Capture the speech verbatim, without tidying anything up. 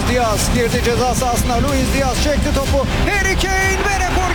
Diaz girdi ceza sahasına. Luis Diaz çekti topu. Harry Kane ve rekor